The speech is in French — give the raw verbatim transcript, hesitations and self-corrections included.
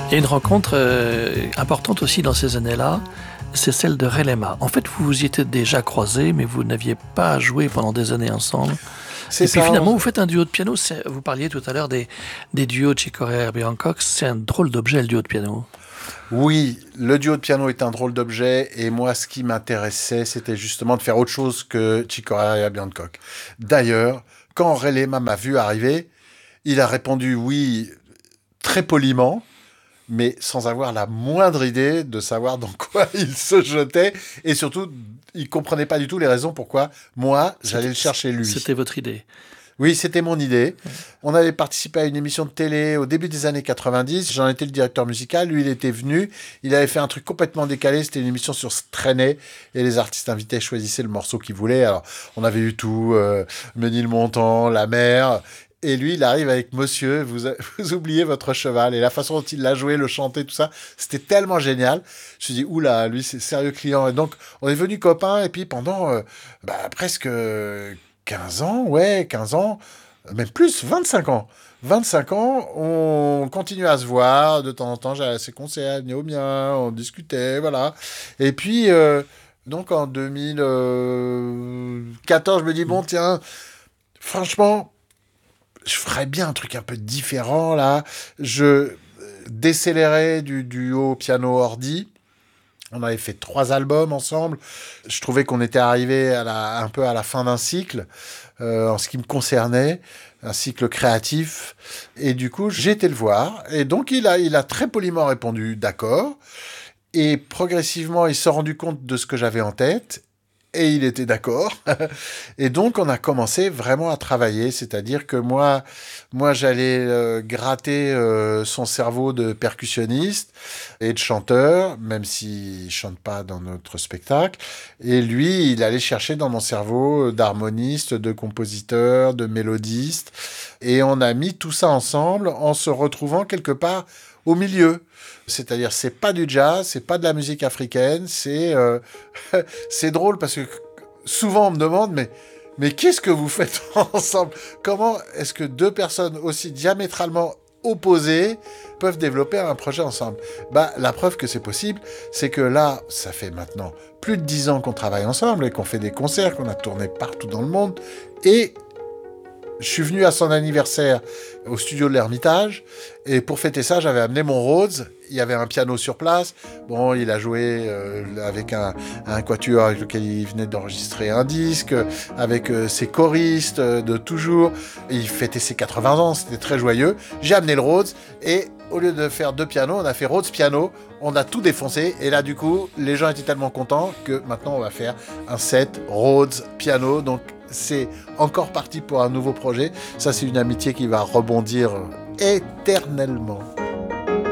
Il y a une rencontre euh, importante aussi dans ces années-là, c'est celle de Relema. En fait, vous vous y étiez déjà croisés, mais vous n'aviez pas joué pendant des années ensemble. C'est Et puis ça, finalement, on- vous faites un duo de piano. C'est- Vous parliez tout à l'heure des, des duos de Chick Corea et Herbie Hancock. C'est un drôle d'objet, le duo de piano. Oui, le duo de piano est un drôle d'objet et moi, ce qui m'intéressait, c'était justement de faire autre chose que Chick Corea et Herbie Hancock. D'ailleurs, quand Ray Lema m'a vu arriver, il a répondu oui très poliment, mais sans avoir la moindre idée de savoir dans quoi il se jetait et surtout, il comprenait pas du tout les raisons pourquoi moi, j'allais le chercher lui. C'était votre idée. Oui, c'était mon idée. On avait participé à une émission de télé au début des années quatre-vingt-dix. J'en étais le directeur musical. Lui, il était venu. Il avait fait un truc complètement décalé. C'était une émission sur Strainer. Et les artistes invités choisissaient le morceau qu'ils voulaient. Alors, on avait eu tout. Euh, Ménilmontant, La Mer. Et lui, il arrive avec Monsieur, vous, vous oubliez votre cheval. Et la façon dont il l'a joué, le chanter, tout ça, c'était tellement génial. Je me suis dit, oula, lui, c'est sérieux client. Et donc, on est devenus copains. Et puis, pendant euh, bah, presque quinze ans, ouais, quinze ans, même plus, vingt-cinq ans. vingt-cinq ans, on continuait à se voir. De temps en temps, j'allais à ses concerts, il venait au mien, on discutait, voilà. Et puis, euh, donc en deux mille quatorze, je me dis, bon, tiens, franchement, je ferais bien un truc un peu différent, là. Je décélérais du duo piano-ordi. On avait fait trois albums ensemble. Je trouvais qu'on était arrivé à la, un peu à la fin d'un cycle, euh, en ce qui me concernait, un cycle créatif. Et du coup, j'ai été le voir. Et donc, il a, il a très poliment répondu « d'accord ». Et progressivement, il s'est rendu compte de ce que j'avais en tête. Et il était d'accord. Et donc, on a commencé vraiment à travailler. C'est-à-dire que moi, moi j'allais euh, gratter euh, son cerveau de percussionniste et de chanteur, même s'il ne chante pas dans notre spectacle. Et lui, il allait chercher dans mon cerveau d'harmoniste, de compositeur, de mélodiste. Et on a mis tout ça ensemble en se retrouvant quelque part au milieu. C'est-à-dire, c'est pas du jazz, c'est pas de la musique africaine, c'est euh, c'est drôle parce que souvent on me demande mais mais qu'est-ce que vous faites ensemble ? Comment est-ce que deux personnes aussi diamétralement opposées peuvent développer un projet ensemble ? Bah la preuve que c'est possible, c'est que là, ça fait maintenant plus de dix ans qu'on travaille ensemble et qu'on fait des concerts, qu'on a tourné partout dans le monde et je suis venu à son anniversaire au studio de l'Ermitage et pour fêter ça, j'avais amené mon Rhodes. Il y avait un piano sur place. Bon, il a joué euh, avec un, un quatuor avec lequel il venait d'enregistrer un disque, avec euh, ses choristes euh, de toujours. Et il fêtait ses quatre-vingts ans, c'était très joyeux. J'ai amené le Rhodes et au lieu de faire deux pianos, on a fait Rhodes piano. On a tout défoncé et là, du coup, les gens étaient tellement contents que maintenant, on va faire un set Rhodes piano. Donc, c'est encore parti pour un nouveau projet. Ça, c'est une amitié qui va rebondir éternellement.